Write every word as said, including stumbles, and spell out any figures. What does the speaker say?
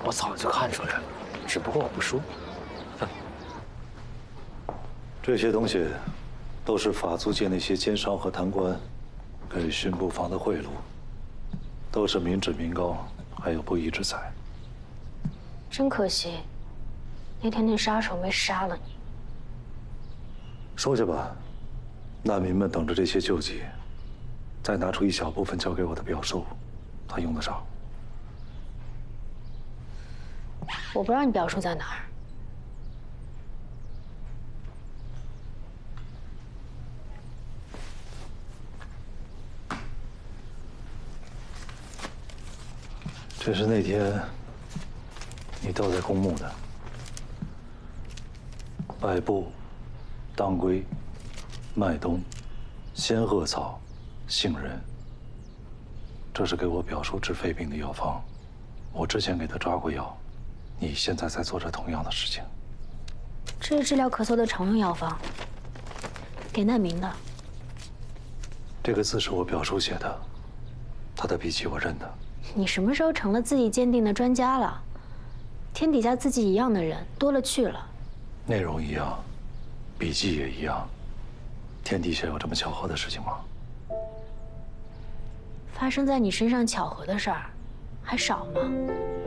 我早就看出来了，只不过我不说。哼， 这些东西都是法租界那些奸商和贪官给巡捕房的贿赂，都是民脂民膏，还有不义之财。 真可惜，那天那杀手没杀了你。 收下吧，难民们等着这些救济，再拿出一小部分交给我的表叔，他用得上。 我不知道你表叔在哪儿。 这是那天你吊在公墓的百步、当归、麦冬、仙鹤草、杏仁。这是给我表叔治肺病的药方，我之前给他抓过药，你现在在做着同样的事情。 这是治疗咳嗽的常用药方，给难民的。 这个字是我表叔写的，他的笔迹我认得。 你什么时候成了字迹鉴定的专家了？天底下字迹一样的人多了去了。 内容一样，笔迹也一样，天底下有这么巧合的事情吗？ 发生在你身上巧合的事儿，还少吗？